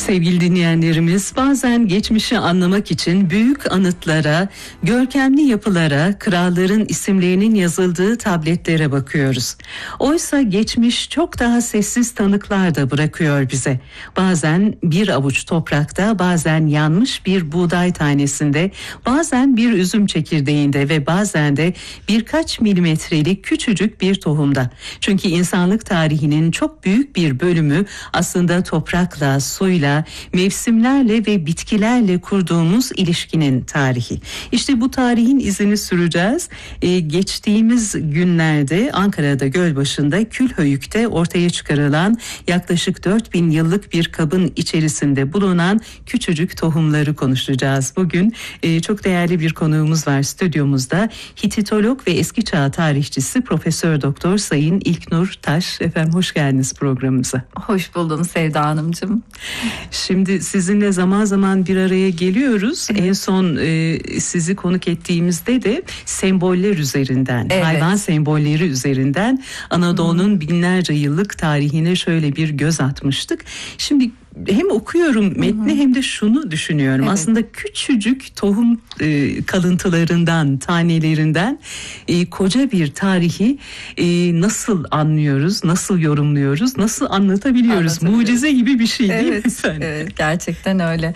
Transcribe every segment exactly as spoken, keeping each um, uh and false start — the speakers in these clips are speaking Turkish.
Sevgili dinleyenlerimiz, bazen geçmişi anlamak için büyük anıtlara, görkemli yapılara, kralların isimlerinin yazıldığı tabletlere bakıyoruz. Oysa geçmiş çok daha sessiz tanıklar da bırakıyor bize. Bazen bir avuç toprakta, bazen yanmış bir buğday tanesinde, bazen bir üzüm çekirdeğinde ve bazen de birkaç milimetrelik küçücük bir tohumda. Çünkü insanlık tarihinin çok büyük bir bölümü aslında toprakla, suyla, mevsimlerle ve bitkilerle kurduğumuz ilişkinin tarihi. İşte bu tarihin izini süreceğiz. Ee, geçtiğimiz günlerde Ankara'da Gölbaşı'nda Külhöyük'te ortaya çıkarılan yaklaşık dört bin yıllık bir kabın içerisinde bulunan küçücük tohumları konuşacağız. Bugün e, çok değerli bir konuğumuz var stüdyomuzda. Hititolog ve eski çağ tarihçisi Profesör Doktor Sayın İlknur Taş. Efendim hoş geldiniz programımıza. Hoş buldum Sevda Hanımcığım. Şimdi sizinle zaman zaman bir araya geliyoruz. Evet. En son e, sizi konuk ettiğimizde de semboller üzerinden, evet. hayvan sembolleri üzerinden Anadolu'nun hmm. binlerce yıllık tarihine şöyle bir göz atmıştık. Şimdi hem okuyorum metni, hı hı. hem de şunu düşünüyorum. Evet. Aslında küçücük tohum e, kalıntılarından, tanelerinden e, koca bir tarihi e, nasıl anlıyoruz, nasıl yorumluyoruz, nasıl anlatabiliyoruz? Mucize gibi bir şey değil evet, mi efendim? Evet, gerçekten öyle.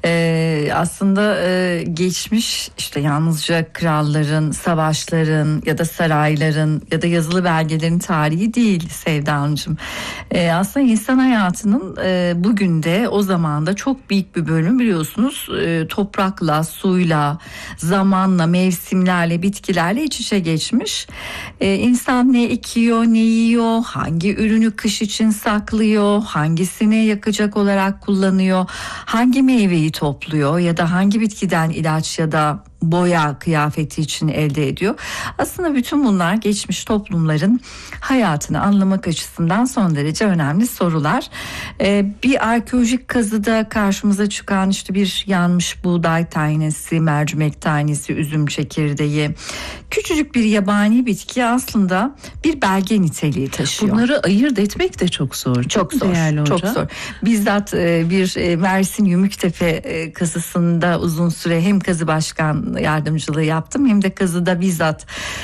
Ee, aslında e, geçmiş işte yalnızca kralların, savaşların ya da sarayların ya da yazılı belgelerin tarihi değil Sevda Hanımcığım. Ee, aslında insan hayatının e, bugün Günde o zamanda çok büyük bir bölüm biliyorsunuz e, toprakla, suyla, zamanla, mevsimlerle, bitkilerle iç içe geçmiş. E, insan ne ekiyor, ne yiyor, hangi ürünü kış için saklıyor, hangisini yakacak olarak kullanıyor, hangi meyveyi topluyor ya da hangi bitkiden ilaç ya da boya kıyafeti için elde ediyor. Aslında bütün bunlar geçmiş toplumların hayatını anlamak açısından son derece önemli sorular. Ee, bir arkeolojik kazıda karşımıza çıkan işte bir yanmış buğday tanesi, mercimek tanesi, üzüm çekirdeği, küçücük bir yabani bitki aslında bir belge niteliği taşıyor. Bunları ayırt etmek de çok zor. Çok zor. Çok zor. Bizzat bir Mersin Yümüktepe kazısında uzun süre hem kazı başkan yardımcılığı yaptım hem de kazıda bizzat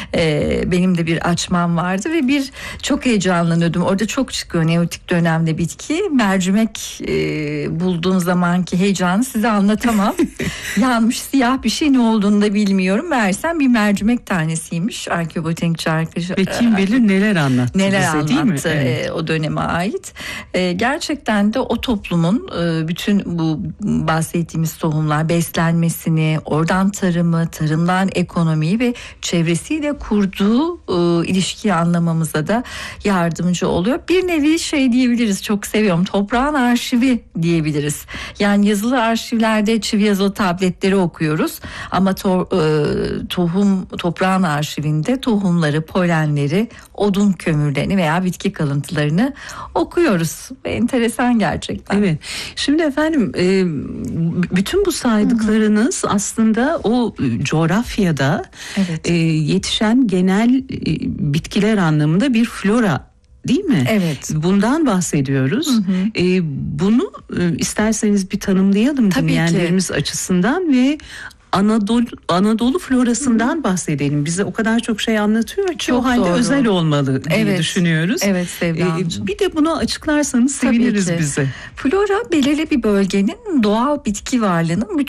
e, benim de bir açmam vardı ve bir çok heyecanlanıyordum. Orada çok çıkıyor Neolitik dönemde bitki. Mercimek e, bulduğum zamanki heyecanı size anlatamam. Yanmış siyah bir şey, ne olduğunu da bilmiyorum. Meğersem bir mercimek tanesiymiş. Arkeobotanikçi arkadaş. Ve kim bilir neler anlattı neler bize, anlattı, değil mi? Evet. E, o döneme ait. E, gerçekten de o toplumun e, bütün bu bahsettiğimiz tohumlar beslenmesini, oradan tarımı, tarımdan ekonomiyi ve çevresiyle kurduğu e, ilişkiyi anlamamıza da yardımcı oluyor. Bir nevi şey diyebiliriz, çok seviyorum, toprağın arşivi diyebiliriz. Yani yazılı arşivlerde çivi yazılı tabletleri okuyoruz ama to, e, tohum toprağın arşivinde tohumları, polenleri, odun kömürlerini veya bitki kalıntılarını okuyoruz. Ve enteresan gerçekten. Evet. Şimdi efendim e, bütün bu saydıklarınız hı hı. aslında o coğrafyada evet. e, yetişen genel e, bitkiler anlamında bir flora, değil mi? Evet. Bundan bahsediyoruz. Hı hı. E, bunu e, isterseniz bir tanımlayalım Tabii dinleyenlerimiz ki. açısından ve Anadolu Anadolu florasından Hı. bahsedelim. Bize o kadar çok şey anlatıyor ki çok o halde doğru. özel olmalı diye evet. düşünüyoruz. Evet Sevda Hanımcığım. Ee, bir de bunu açıklarsanız seviniriz bize. Flora belirli bir bölgenin doğal bitki varlığının